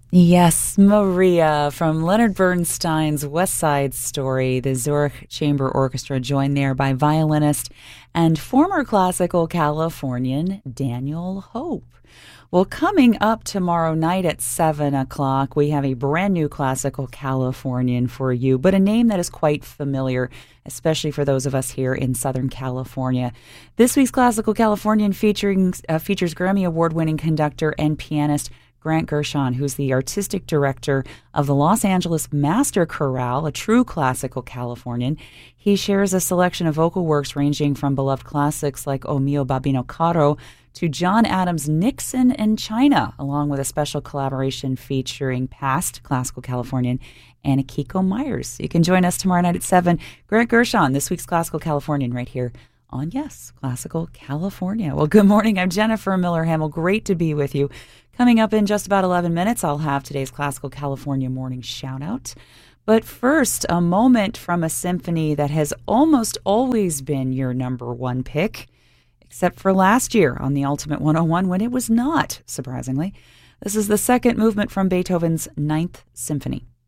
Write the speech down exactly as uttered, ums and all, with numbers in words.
Yes, Maria from Leonard Bernstein's West Side Story. The Zurich Chamber Orchestra, joined there by violinist and former classical Californian Daniel Hope. Well, coming up tomorrow night at seven o'clock, we have a brand new classical Californian for you, but a name that is quite familiar, especially for those of us here in Southern California. This week's classical Californian featuring uh, features Grammy Award-winning conductor and pianist Grant Gershon, who's the artistic director of the Los Angeles Master Chorale, a true classical Californian. He shares a selection of vocal works ranging from beloved classics like O Mio Babbino Caro to John Adams' Nixon and China, along with a special collaboration featuring past classical Californian Anna Kiko Myers. You can join us tomorrow night at seven. Grant Gershon, this week's classical Californian, right here on Yes, Classical California. Well, good morning. I'm Jennifer Miller Hamill. Great to be with you. Coming up in just about eleven minutes, I'll have today's Classical California morning shout out. But first, a moment from a symphony that has almost always been your number one pick, except for last year on the Ultimate one oh one when it was not, surprisingly. This is the second movement from Beethoven's Ninth Symphony.